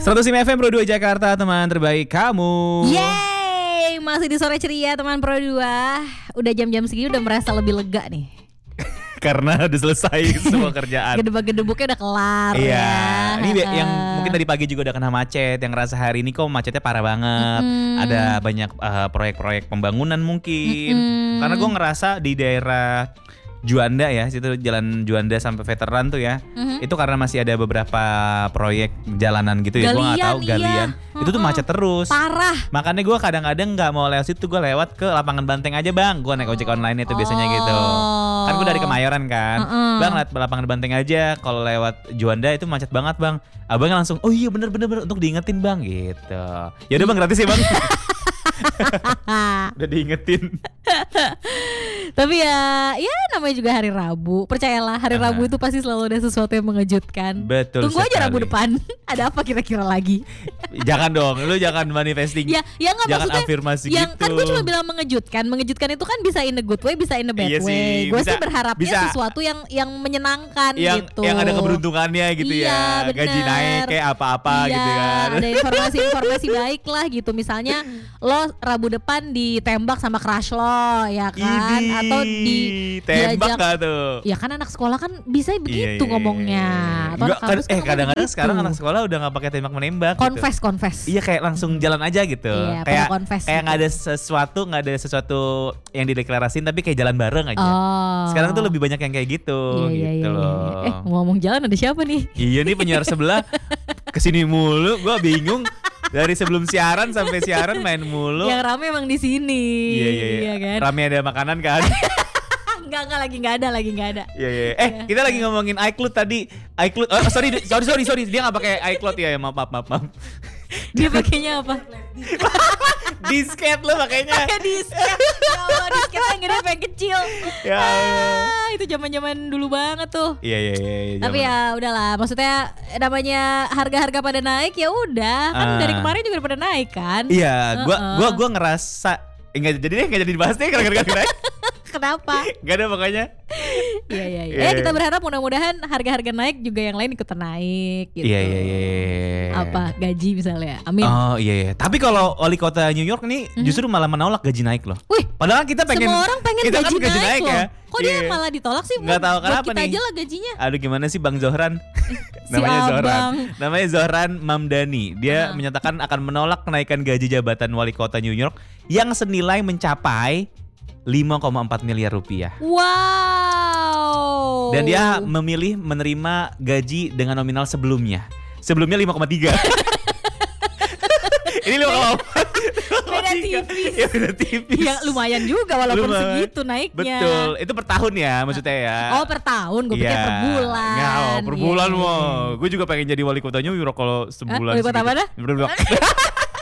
105 FM Pro 2 Jakarta, teman terbaik kamu. Yeay, masih di sore ceria teman Pro 2. Udah jam-jam segini udah merasa lebih lega nih. Karena udah selesai semua kerjaan. Gedebak-gedebuknya udah kelar. Iya, ya. ini yang mungkin tadi pagi juga udah kena macet. Yang ngerasa hari ini kok macetnya parah banget. Ada banyak proyek-proyek pembangunan mungkin. Karena gue ngerasa di daerah Juanda ya, situ jalan Juanda sampai veteran tuh ya. Itu karena masih ada beberapa proyek jalanan gitu ya. Gue nggak tahu galian. Iya. Itu tuh macet terus. Parah. Makanya gue kadang-kadang nggak mau lewat situ, gue lewat ke lapangan Banteng aja bang. Gue naik ojek online itu biasanya gitu. Kan gue dari Kemayoran kan. Bang lihat lapangan Banteng aja. Kalau lewat Juanda itu macet banget bang. Abang langsung, oh iya bener untuk diingetin bang gitu. Ya udah bang, gratis ya bang. Udah diingetin. Tapi ya namanya juga hari Rabu. Percayalah hari Rabu itu pasti selalu ada sesuatu yang mengejutkan. Betul. Tunggu sekali. aja Rabu depan. Ada apa kira-kira lagi? Jangan dong, lu jangan manifesting. Ya gak, jangan maksudnya afirmasi yang gitu. Kan gue cuma bilang mengejutkan. Mengejutkan itu kan bisa in a good way, bisa in a bad Iya way. Gue sih berharapnya bisa, sesuatu yang menyenangkan gitu. Yang ada keberuntungannya gitu ya. Bener. Gaji naik kayak apa-apa gitu kan. Ada informasi-informasi baik lah gitu. Misalnya lo Rabu depan ditembak sama crush lo ya kan. Idi, atau tembak diajak, gak tuh? Ya kan anak sekolah kan bisa begitu Iya. ngomongnya. Atau Nggak, kadang-kadang gitu. sekarang anak sekolah udah gak pakai tembak menembak Confess. Iya, kayak langsung jalan aja gitu. Iya, kayak confess kayak gitu. nggak ada sesuatu yang dideklarasiin, tapi kayak jalan bareng aja. Sekarang tuh lebih banyak yang kayak gitu. Gitu loh. Ngomong jalan ada siapa nih? Iya nih, penyiar sebelah kesini mulu, gue bingung. Dari sebelum siaran sampai siaran main mulu. Yang rame emang di sini. Iya kan? Rame ada makanan kan? Enggak lagi nggak ada. Iya. Kita lagi ngomongin iCloud tadi. iCloud. Sorry. Dia nggak pakai iCloud ya. Maaf. Dia pakainya apa? Disket lo pakainya. Pakai disket. Ya Allah, disketnya yang gede pengen kecil. Ya Allah. Itu zaman-zaman dulu banget tuh. Iya. Tapi ya udahlah, maksudnya namanya harga-harga pada naik ya udah. Kan dari kemarin juga udah pada naik kan? Iya, gua ngerasa enggak jadi dibahas deh gara-gara naik. Kenapa? Gak ada pokoknya. Iya. Kita berharap mudah-mudahan harga-harga naik juga yang lain ikut naik gitu. Iya. Apa gaji misalnya. Amin. Oh iya. Tapi kalau wali kota New York nih justru malah menolak gaji naik loh. Wih, padahal kita pengen, semua orang pengen kita gaji naik loh. ya. Kok dia malah ditolak sih? Nggak tahu kenapa kita nih. aja lah gajinya. Aduh, gimana sih Bang Zohran? Abang. Namanya Zohran Mamdani. Dia menyatakan akan menolak kenaikan gaji jabatan wali kota New York yang senilai mencapai 5,4 miliar rupiah. Wow. Dan dia memilih menerima gaji dengan nominal sebelumnya. Sebelumnya 5,3. Ini 5,4. Beda tipis. Ya beda tipis. Ya lumayan juga walaupun segitu naiknya. Betul. Itu per tahun ya maksudnya ya. Oh per tahun, gue pikir per bulan. Per bulan mau. Gue juga pengen jadi wali kota New York kalau sebulan. Wali kota mana?